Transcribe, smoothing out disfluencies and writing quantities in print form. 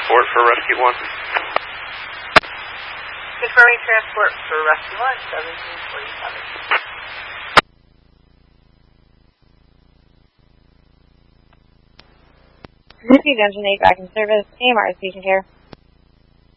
Transport for Rescue 1. Confirming transport for Rescue 1, 1747. Rescue Junction 8 back in service. AMR Station Care.